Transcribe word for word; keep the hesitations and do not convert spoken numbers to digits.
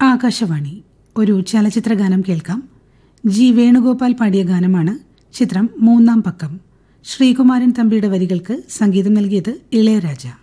ആകാശവാണി. ഒരു ചലച്ചിത്ര ഗാനം കേൾക്കാം. ജി വേണുഗോപാൽ പാടിയ ഗാനമാണ്. ചിത്രം മൂന്നാം പക്കം. ശ്രീകുമാരൻ തമ്പിയുടെ വരികൾക്ക് സംഗീതം നൽകിയത് ഇളയരാജ.